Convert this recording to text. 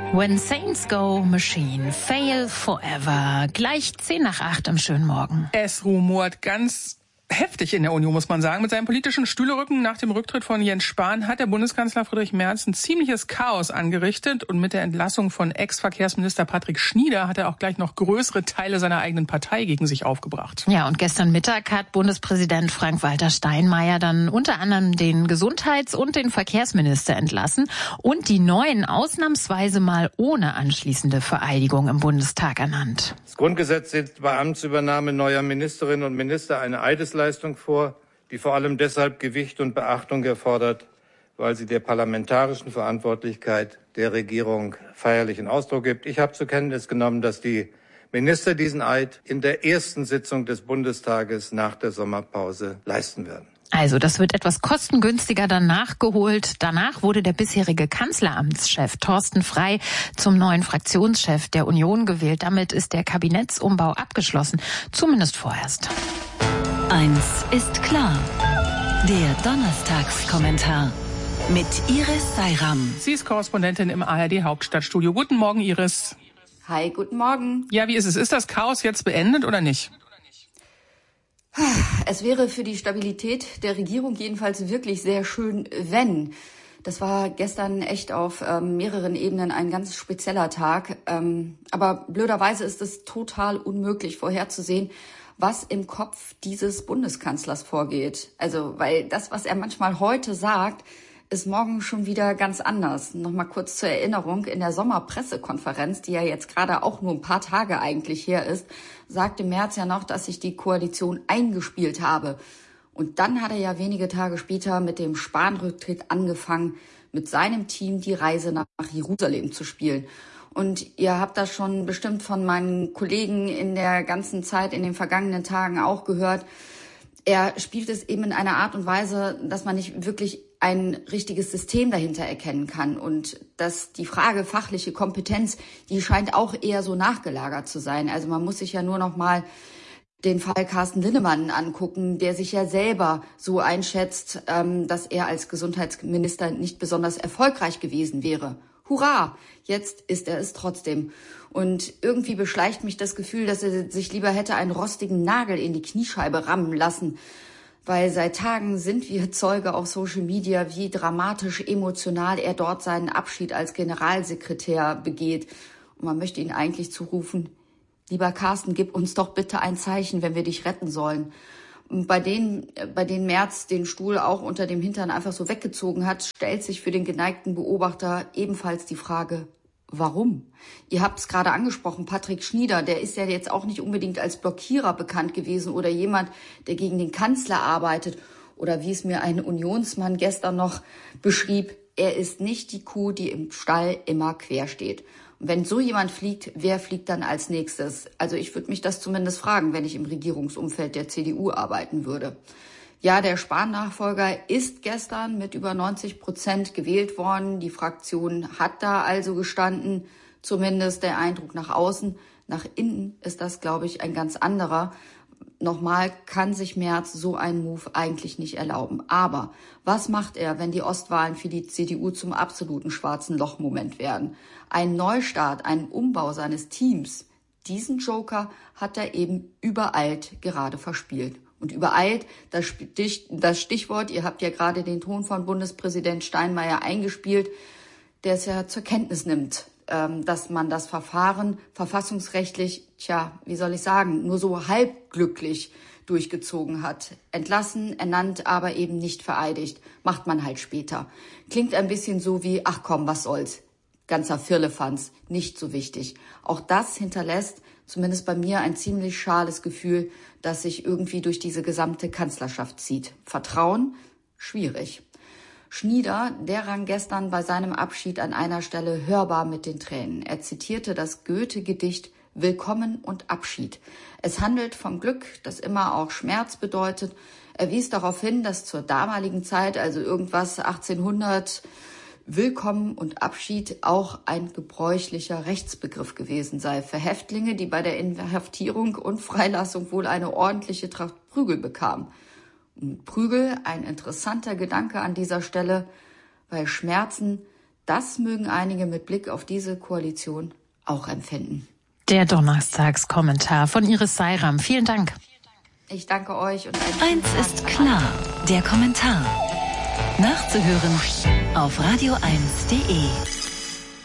When Saints Go, Machine Fail Forever. Gleich 7:50 im schönen Morgen. Es rumort ganz heftig in der Union, muss man sagen. Mit seinem politischen Stühlerücken nach dem Rücktritt von Jens Spahn hat der Bundeskanzler Friedrich Merz ein ziemliches Chaos angerichtet. Und mit der Entlassung von Ex-Verkehrsminister Patrick Schnieder hat er auch gleich noch größere Teile seiner eigenen Partei gegen sich aufgebracht. Ja, und gestern Mittag hat Bundespräsident Frank-Walter Steinmeier dann unter anderem den Gesundheits- und den Verkehrsminister entlassen und die neuen ausnahmsweise mal ohne anschließende Vereidigung im Bundestag ernannt. Das Grundgesetz sieht bei Amtsübernahme neuer Ministerinnen und Minister eine Eidesleistung vor, die vor allem deshalb Gewicht und Beachtung erfordert, weil sie der parlamentarischen Verantwortlichkeit der Regierung feierlichen Ausdruck gibt. Ich habe zur Kenntnis genommen, dass die Minister diesen Eid in der ersten Sitzung des Bundestages nach der Sommerpause leisten werden. Also, das wird etwas kostengünstiger dann nachgeholt. Danach wurde der bisherige Kanzleramtschef Thorsten Frey zum neuen Fraktionschef der Union gewählt. Damit ist der Kabinettsumbau abgeschlossen, zumindest vorerst. Eins ist klar. Der Donnerstagskommentar mit Iris Seiram. Sie ist Korrespondentin im ARD-Hauptstadtstudio. Guten Morgen, Iris. Hi, guten Morgen. Ja, wie ist es? Ist das Chaos jetzt beendet oder nicht? Es wäre für die Stabilität der Regierung jedenfalls wirklich sehr schön, wenn. Das war gestern echt auf mehreren Ebenen ein ganz spezieller Tag. Aber blöderweise ist es total unmöglich vorherzusehen, was im Kopf dieses Bundeskanzlers vorgeht. Also, weil das, was er manchmal heute sagt, ist morgen schon wieder ganz anders. Nochmal kurz zur Erinnerung, in der Sommerpressekonferenz, die ja jetzt gerade auch nur ein paar Tage eigentlich her ist, sagte Merz ja noch, dass sich die Koalition eingespielt habe. Und dann hat er ja wenige Tage später mit dem Spahn-Rücktritt angefangen, mit seinem Team die Reise nach Jerusalem zu spielen. Und ihr habt das schon bestimmt von meinen Kollegen in der ganzen Zeit, in den vergangenen Tagen auch gehört. Er spielt es eben in einer Art und Weise, dass man nicht wirklich ein richtiges System dahinter erkennen kann. Und dass die Frage fachliche Kompetenz, die scheint auch eher so nachgelagert zu sein. Also man muss sich ja nur noch mal den Fall Carsten Linnemann angucken, der sich ja selber so einschätzt, dass er als Gesundheitsminister nicht besonders erfolgreich gewesen wäre. Hurra, jetzt ist er es trotzdem. Und irgendwie beschleicht mich das Gefühl, dass er sich lieber hätte einen rostigen Nagel in die Kniescheibe rammen lassen. Weil seit Tagen sind wir Zeuge auf Social Media, wie dramatisch emotional er dort seinen Abschied als Generalsekretär begeht. Und man möchte ihn eigentlich zurufen: Lieber Carsten, gib uns doch bitte ein Zeichen, wenn wir dich retten sollen. Und bei denen Merz den Stuhl auch unter dem Hintern einfach so weggezogen hat, stellt sich für den geneigten Beobachter ebenfalls die Frage, warum? Ihr habt es gerade angesprochen, Patrick Schnieder, der ist ja jetzt auch nicht unbedingt als Blockierer bekannt gewesen oder jemand, der gegen den Kanzler arbeitet. Oder wie es mir ein Unionsmann gestern noch beschrieb, er ist nicht die Kuh, die im Stall immer quer steht. Und wenn so jemand fliegt, wer fliegt dann als nächstes? Also ich würde mich das zumindest fragen, wenn ich im Regierungsumfeld der CDU arbeiten würde. Ja, der Spahn-Nachfolger ist gestern mit über 90% gewählt worden. Die Fraktion hat da also gestanden, zumindest der Eindruck nach außen. Nach innen ist das, glaube ich, ein ganz anderer. Nochmal, kann sich Merz so einen Move eigentlich nicht erlauben. Aber was macht er, wenn die Ostwahlen für die CDU zum absoluten schwarzen Loch-Moment werden? Ein Neustart, einen Umbau seines Teams, diesen Joker hat er eben übereilt gerade verspielt. Und übereilt, das Stichwort, ihr habt ja gerade den Ton von Bundespräsident Steinmeier eingespielt, der es ja zur Kenntnis nimmt, dass man das Verfahren verfassungsrechtlich, nur so halbglücklich durchgezogen hat. Entlassen, ernannt, aber eben nicht vereidigt. Macht man halt später. Klingt ein bisschen so wie, ach komm, was soll's. Ganzer Firlefanz, nicht so wichtig. Auch das hinterlässt zumindest bei mir ein ziemlich schales Gefühl, das sich irgendwie durch diese gesamte Kanzlerschaft zieht. Vertrauen? Schwierig. Schnieder, der rang gestern bei seinem Abschied an einer Stelle hörbar mit den Tränen. Er zitierte das Goethe-Gedicht Willkommen und Abschied. Es handelt vom Glück, das immer auch Schmerz bedeutet. Er wies darauf hin, dass zur damaligen Zeit, also irgendwas 1800, Willkommen und Abschied auch ein gebräuchlicher Rechtsbegriff gewesen sei für Häftlinge, die bei der Inhaftierung und Freilassung wohl eine ordentliche Tracht Prügel bekamen. Und Prügel, ein interessanter Gedanke an dieser Stelle, weil Schmerzen Das mögen einige mit Blick auf diese Koalition auch empfinden. Der Donnerstagskommentar von Iris Seiram. Vielen Dank. Ich danke euch. Und Eins ist klar, der Kommentar. Nachzuhören auf radio1.de.